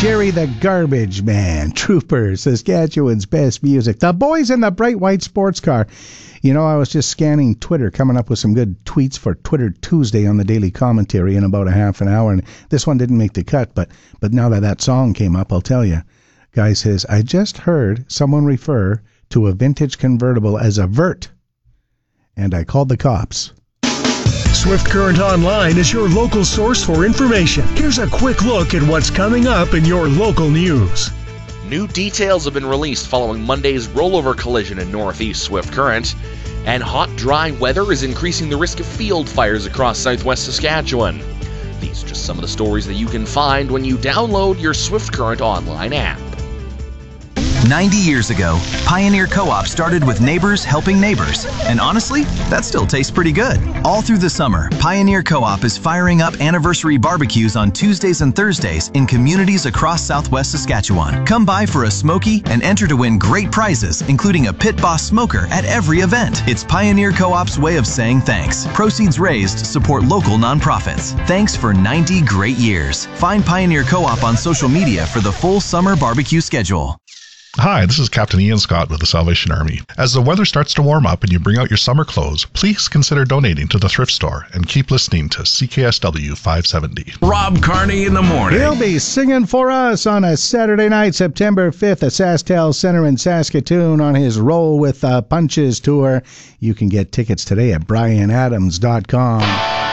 Jerry the Garbage Man, Trooper, Saskatchewan's best music. The boys in the bright white sports car. You know, I was just scanning Twitter, coming up with some good tweets for Twitter Tuesday on the Daily Commentary in about a half an hour. And this one didn't make the cut, but now that song came up, I'll tell you. Guy says, I just heard someone refer to a vintage convertible as a vert, and I called the cops. Swift Current Online is your local source for information. Here's a quick look at what's coming up in your local news. New details have been released following Monday's rollover collision in northeast Swift Current, and hot, dry weather is increasing the risk of field fires across southwest Saskatchewan. These are just some of the stories that you can find when you download your Swift Current Online app. 90 years ago, Pioneer Co-op started with neighbors helping neighbors. And honestly, that still tastes pretty good. All through the summer, Pioneer Co-op is firing up anniversary barbecues on Tuesdays and Thursdays in communities across southwest Saskatchewan. Come by for a smoky and enter to win great prizes, including a Pit Boss smoker at every event. It's Pioneer Co-op's way of saying thanks. Proceeds raised support local nonprofits. Thanks for 90 great years. Find Pioneer Co-op on social media for the full summer barbecue schedule. Hi, this is Captain Ian Scott with the Salvation Army. As the weather starts to warm up and you bring out your summer clothes, please consider donating to the thrift store and keep listening to CKSW 570. Rob Carney in the morning. He'll be singing for us on a Saturday night, September 5th at SaskTel Center in Saskatoon on his Roll with Punches tour. You can get tickets today at brianadams.com.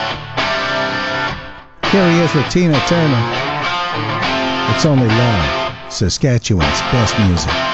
Here he is with Tina Turner. It's Only Love. Saskatchewan's best music.